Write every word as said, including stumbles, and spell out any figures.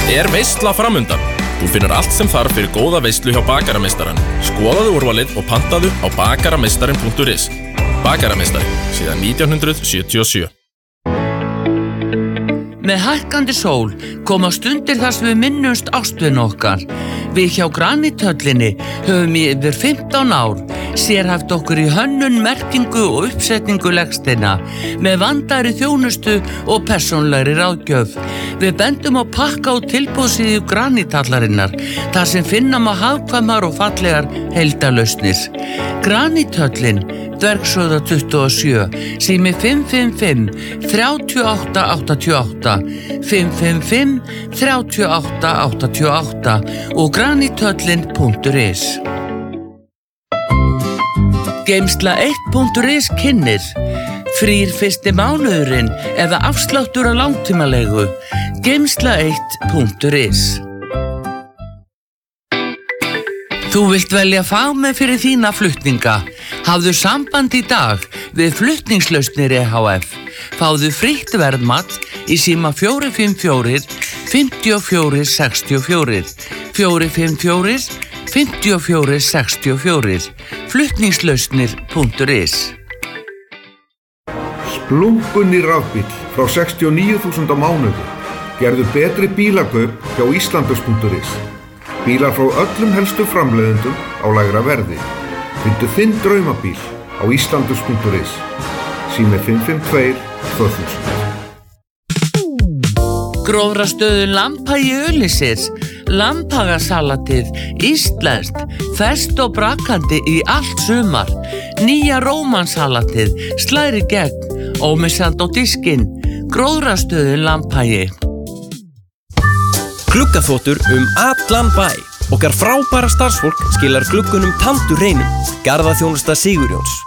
Er veisla framundan? Þú finnur allt sem þarf fyrir góða veislu hjá Bakarameistarann. Skoðaðu úrvalið og pantaðu á bakarameistarin punktur is. Bakarameistari, síðan nítján hundruð sjötíu og sjö. Með hækkandi sól koma stundir þar sem við minnumst ástvin okkar. Við hjá Granithöllinni höfum í yfir fimmtán ár sérhæft okkur í hönnun, merkingu og uppsetningu legsteina með vandaðri þjónustu og persónulegri ráðgjöf. Við bendum á pakka og tilboðsíðu Granithallarinnar þar sem finna má hagkvæmar og fallegar heildarlausnir. Granithöllin, Dvergshöfða tuttugu og sjö, sími fimm fimm fimm, þrjú átta átta átta, fimm fimm fimm, þrjú átta átta átta og granithöllin punktur is. Geymsla eitt punktur is kynnir frýr fyrsti mánuðurinn eða afsláttur á langtímalegu. Geymsla eitt punktur is. Þú vilt velja fagmenn fyrir þína flutninga. Hafðu samband í dag við Flutningslausnir E H F. Fáðu frítt verðmat í síma fjögur fimm fjögur, fimm fjögur sex fjögur, fjögur fimm fjögur, fimm fjögur sex fjögur, flutningslausnir punktur is. Splunkunni rafbíll frá sextíu og níu þúsund á mánuði. Gerðu betri bílakaup hjá Íslandus punktur is. Bílar frá öllum helstu framleiðendum á lægra verði. Fyndu þinn draumabíl á Íslandus punktur is. Sími fimm fimm tvö, tvö þúsund. Gróðrastöðin Lambhagi Öllisir. Lambhagasalatið, íslenskt, ferskt og brakandi í allt sumar. Nýja rómansalatið, slæri gegn, ómissandi á diskinn. Gróðrastöðin Lambhagi. Gluggaþvottur um allan bæ. Okkar frábæra starfsfólk skilar gluggunum tandurhreinum. Garðaþjónusta Sigurjóns.